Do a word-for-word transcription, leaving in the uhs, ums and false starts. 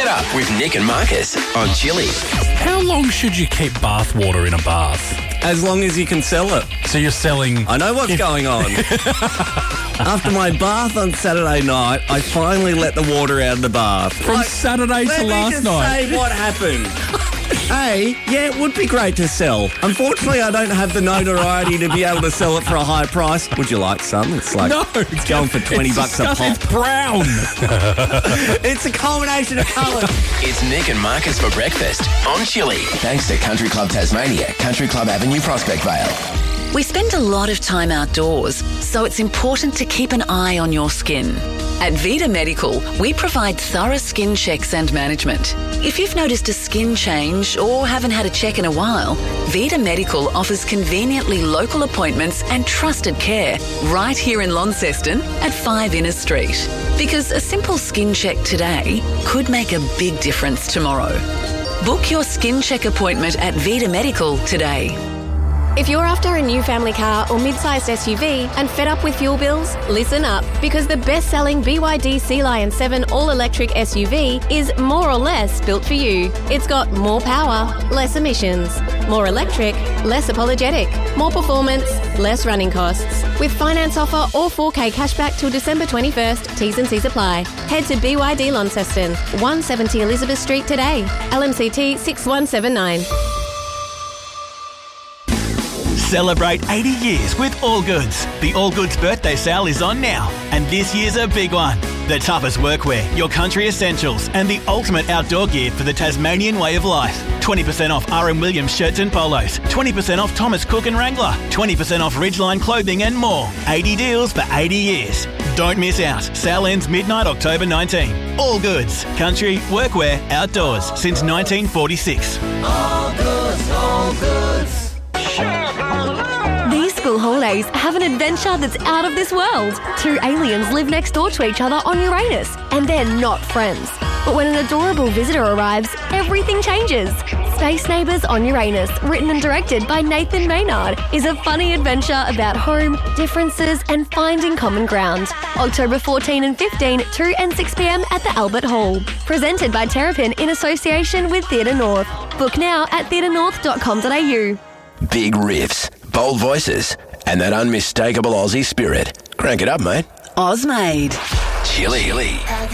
Get Up with Nick and Marcus on Chili. How long should you keep bath water in a bath? As long as you can sell it. So you're selling... I know what's going on. After my bath on Saturday night, I finally let the water out of the bath. From Saturday to last night. Let me just say what happened. A, yeah, it would be great to sell. Unfortunately, I don't have the notoriety to be able to sell it for a high price. Would you like some? It's like no, it's going for twenty it's bucks a pop. It's brown. It's a combination of colours. It's Nick and Marcus for breakfast on Chili. Thanks to Country Club Tasmania, Country Club Avenue, Prospect Vale. We spend a lot of time outdoors, so it's important to keep an eye on your skin. At Vita Medical, we provide thorough skin checks and management. If you've noticed a skin change or haven't had a check in a while, Vita Medical offers conveniently local appointments and trusted care right here in Launceston at five Inner Street. Because a simple skin check today could make a big difference tomorrow. Book your skin check appointment at Vita Medical today. If you're after a new family car or mid-sized S U V and fed up with fuel bills, listen up, because the best-selling B Y D Sea Lion seven all-electric S U V is more or less built for you. It's got more power, less emissions. More electric, less apologetic. More performance, less running costs. With finance offer or four K cashback till December twenty-first, T's and C's apply. Head to B Y D Launceston, one seventy Elizabeth Street today. L M C T six one seven nine. Celebrate eighty years with All Goods. The All Goods birthday sale is on now, and this year's a big one. The toughest workwear, your country essentials, and the ultimate outdoor gear for the Tasmanian way of life. twenty percent off R M Williams shirts and polos, twenty percent off Thomas Cook and Wrangler, twenty percent off Ridgeline clothing and more. eighty deals for eighty years. Don't miss out. Sale ends midnight October nineteenth. All Goods. Country, workwear, outdoors since nineteen forty-six. All Goods, All Goods. These school holidays have an adventure that's out of this world. Two aliens live next door to each other on Uranus, and they're not friends. But when an adorable visitor arrives, everything changes. Space Neighbours on Uranus, written and directed by Nathan Maynard, is a funny adventure about home, differences, and finding common ground. October fourteenth and fifteenth, two and six p.m. at the Albert Hall. Presented by Terrapin in association with Theatre North. Book now at theatre north dot com dot a u. Big riffs, bold voices, and that unmistakable Aussie spirit. Crank it up, mate. Ozmade. Chili.